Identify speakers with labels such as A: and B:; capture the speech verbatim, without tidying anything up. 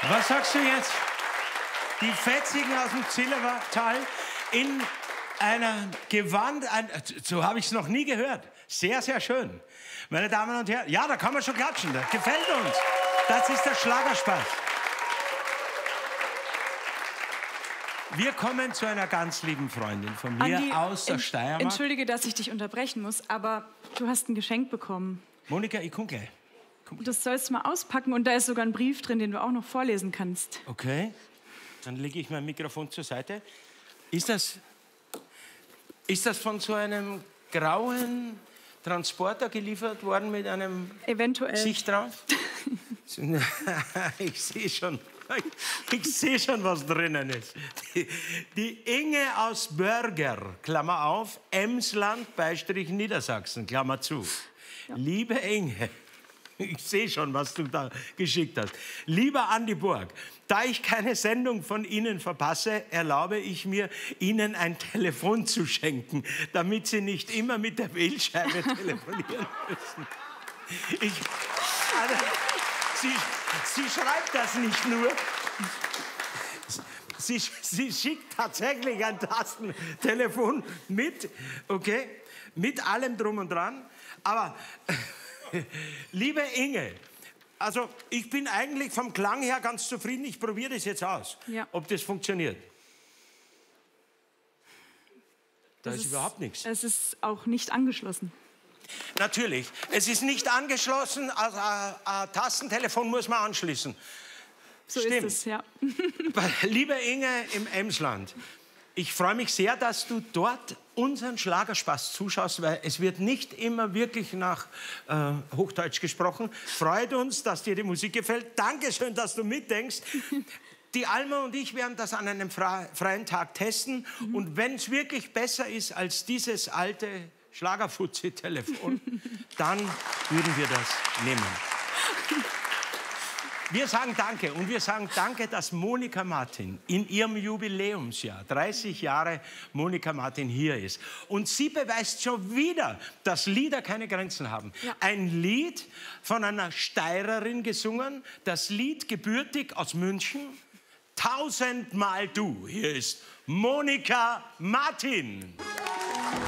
A: Was sagst du jetzt? Die Fetzigen aus dem Zillertal in einer Gewand... Ein, so habe ich es noch nie gehört. Sehr, sehr schön. Meine Damen und Herren, ja, da kann man schon klatschen. Das gefällt uns. Das ist der Schlagerspaß. Wir kommen zu einer ganz lieben Freundin von mir
B: Andi,
A: aus der Steiermark.
B: Entschuldige, dass ich dich unterbrechen muss, aber du hast ein Geschenk bekommen.
A: Monika, ich komme gleich.
B: Das sollst du mal auspacken und da ist sogar ein Brief drin, den du auch noch vorlesen kannst.
A: Okay, dann lege ich mein Mikrofon zur Seite. Ist das, ist das von so einem grauen Transporter geliefert worden mit einem
B: Eventuell.
A: Gesicht drauf? Ich sehe schon, ich sehe schon, was drinnen ist. Die, die Inge aus Börger, Klammer auf, Emsland, Beistrich Niedersachsen, Klammer zu. Ja. Liebe Inge, ich sehe schon, was du da geschickt hast. Lieber Andi Borg, da ich keine Sendung von Ihnen verpasse, erlaube ich mir, Ihnen ein Telefon zu schenken, damit Sie nicht immer mit der Wählscheibe telefonieren müssen. Ich, also, sie, sie schreibt das nicht nur. Sie, sie schickt tatsächlich ein Tastentelefon mit, okay, mit allem drum und dran. Aber... Liebe Inge, also ich bin eigentlich vom Klang her ganz zufrieden. Ich probiere das jetzt aus,
B: ja.
A: ob das funktioniert. Da
B: das
A: ist,
B: ist
A: überhaupt nichts.
B: Es ist auch nicht angeschlossen.
A: Natürlich, es ist nicht angeschlossen. Also ein, ein Tastentelefon muss man anschließen.
B: So
A: Stimmt.
B: ist es, ja.
A: Liebe Inge im Emsland, ich freue mich sehr, dass du dort unseren Schlagerspaß zuschaust, weil es wird nicht immer wirklich nach äh, Hochdeutsch gesprochen. Freut uns, dass dir die Musik gefällt. Dankeschön, dass du mitdenkst. Die Alma und ich werden das an einem freien Tag testen. Mhm. Und wenn es wirklich besser ist als dieses alte Schlagerfuzzi-Telefon, dann würden wir das nehmen. Wir sagen Danke und wir sagen Danke, dass Monika Martin in ihrem Jubiläumsjahr, dreißig Jahre Monika Martin, hier ist. Und sie beweist schon wieder, dass Lieder keine Grenzen haben. Ja. Ein Lied von einer Steirerin gesungen, das Lied gebürtig aus München, Tausendmal du. Hier ist Monika Martin.